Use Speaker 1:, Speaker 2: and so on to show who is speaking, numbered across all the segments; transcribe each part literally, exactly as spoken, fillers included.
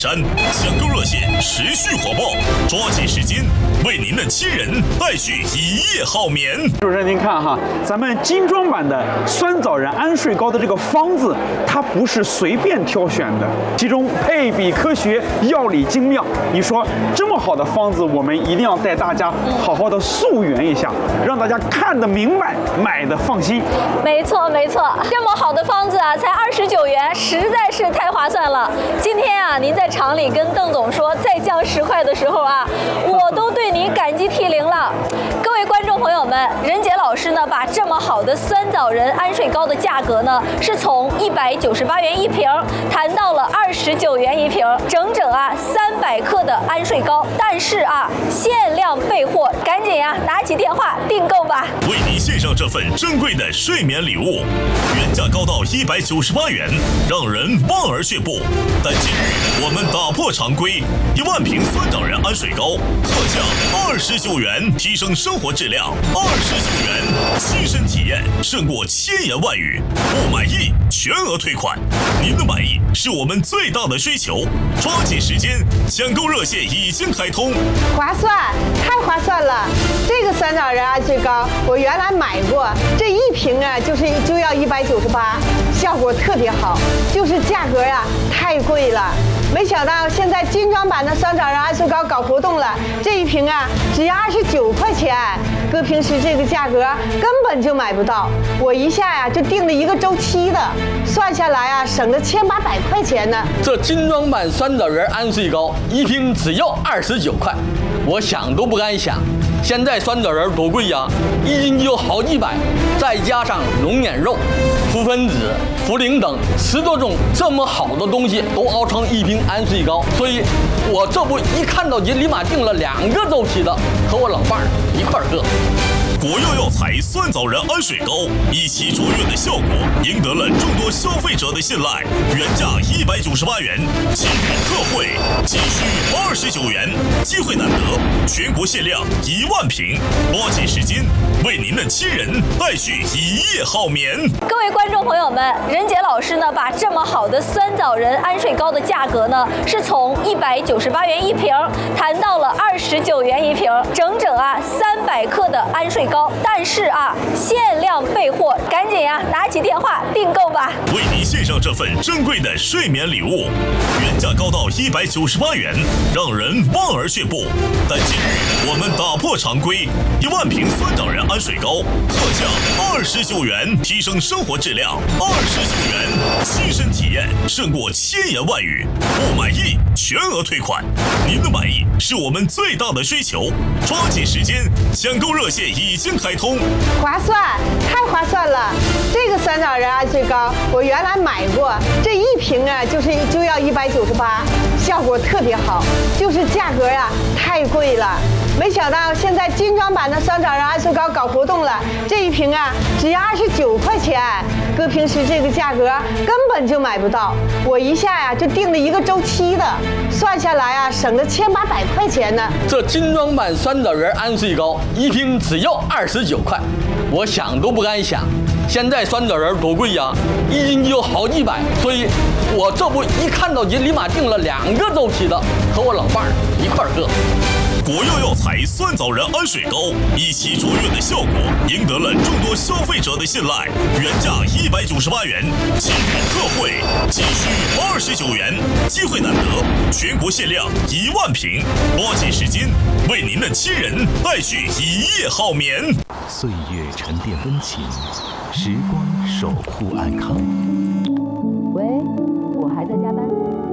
Speaker 1: 山抢购热线持续火爆，抓紧时间为您的亲人带去一夜好眠。
Speaker 2: 主持人，您看哈，咱们精装版的酸枣仁安睡膏的这个方子，它不是随便挑选的，其中配比科学，药理精妙。你说这么好的方子，我们一定要带大家好好的溯源一下，让大家看得明白，买的放心。
Speaker 3: 没错没错，这么好的方子啊，才二十九元，实在是太划算了。今天啊，您在厂里跟邓总说再降十块的时候啊，我都对您感激涕零了。各位观众朋友们，任杰老师呢把这么好的酸枣仁安睡膏的价格呢，是从一百九十八元一瓶谈到了二十九元一瓶，整整啊三百克的安睡膏。但是啊，限量备货，赶紧呀、啊、拿起电话订购吧。
Speaker 1: 为您献上这份珍贵的睡眠礼物，原价高到一百九十八元，让人望而却步。但今日我们打破常规，一万瓶酸枣仁安睡膏特价二十九元，提升生活质量。二十九元，亲身体验胜过千言万语。不满意全额退款，您的满意是我们最大的追求。抓紧时间，抢购热线已经开通。
Speaker 4: 划算，太划算了！这个酸枣仁安睡膏我原来买过，这一瓶啊就是就要一百九十八，效果特别好，就是价格啊太贵了。没想到现在精装版的酸枣仁安睡膏搞活动了，这一瓶啊只要二十九块钱，搁平时这个价格根本就买不到。我一下呀、啊、就订了一个周期的，算下来啊省了千八百块钱呢。
Speaker 5: 这精装版酸枣仁安睡膏一瓶只要二十九块，我想都不敢想。现在酸枣仁多贵呀，一斤就好几百，再加上龙眼肉、脯分子、茯苓等十多种这么好的东西都熬成一瓶安睡膏，所以我这不一看到就立马订了两个周期的，和我老伴儿一块儿喝。
Speaker 1: 国药药材酸枣仁安睡膏一起卓越的效果，赢得了众多消费者的信赖。原价一百九十八元，今日特惠仅需二十九元，机会难得，全国限量一万瓶，抓紧时间为您的亲人带去一夜好眠。
Speaker 3: 各位观众朋友们，任杰老师呢把这么好的酸枣仁安睡膏的价格呢，是从一百九十八元一瓶谈到了二十九元一瓶，整整啊三百克的安睡膏。但是啊，限量备货，赶紧呀、啊、拿起电话订购吧。
Speaker 1: 为您献上这份珍贵的睡眠礼物，原价高到一百九十八元，让人望而却步。但今日我们打破常规，一万瓶酸枣仁安睡膏特价二十九元，提升生活质量。二十九元，亲身体验胜过千言万语。不满意全额退款，您的满意是我们最大的追求。抓紧时间，抢购热线已经开通。
Speaker 4: 划算，太划算了！这个酸枣仁安睡膏我原来买过，这一瓶啊就是就要一百九十八，效果特别好，就是价格啊太贵了。没想到现在精装版的酸枣仁安睡膏搞活动了，这一瓶啊只要二十九块钱，搁平时这个价格根本就买不到。我一下呀、啊、就订了一个周期的，算下来啊省了千八百块钱呢。
Speaker 5: 这精装版酸枣仁安睡膏一瓶只要二十九块，我想都不敢想。现在酸枣仁多贵呀，一斤就好几百，所以我这不一看到就立马订了两个周期的，和我老伴儿一块儿喝。
Speaker 1: 国药药材酸枣仁安睡膏一起卓越的效果，赢得了众多消费者的信赖。原价一百九十八元，今日特惠仅需二十九元，机会难得，全国限量一万瓶，抓紧时间为您的亲人带去一夜好眠。
Speaker 6: 岁月沉淀温情，时光守护安康。
Speaker 3: 喂，我还在加班。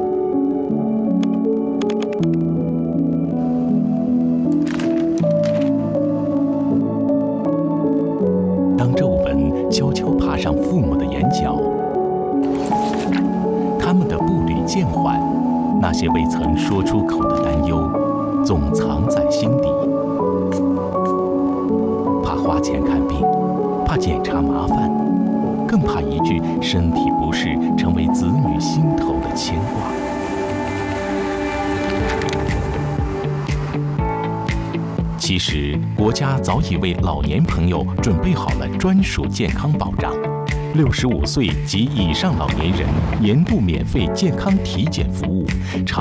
Speaker 6: 当皱纹悄悄爬上父母的眼角，他们的步履渐缓，那些未曾说出口的担忧，总藏在心底。怕花钱看病，怕检查麻烦，更怕一句身体不适成为子女心头的牵挂。其实，国家早已为老年朋友准备好了专属健康保障。六十五岁及以上老年人年度免费健康体检服务。